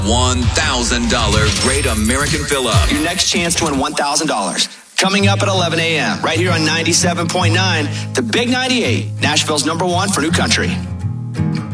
$1,000 Great American Fill-Up. Your next chance to win $1,000. Coming up at 11 a.m. right here on 97.9, the Big 98, Nashville's #1 for new country.